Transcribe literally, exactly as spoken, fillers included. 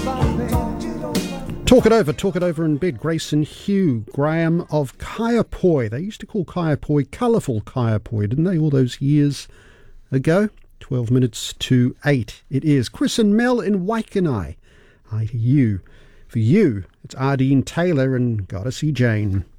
Talk it over, talk it over in bed. Grace and Hugh Graham of Kaiapoi. They used to call Kaiapoi Colourful Kaiapoi, didn't they, all those years ago? twelve minutes to eight it is. Chris and Mel in Waikanai. Hi to you. For you, it's Ardeen Taylor and Gotta See Jane.